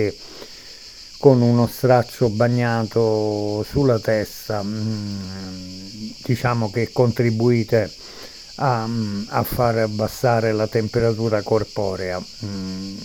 con uno straccio bagnato sulla testa, diciamo che contribuite a far abbassare la temperatura corporea.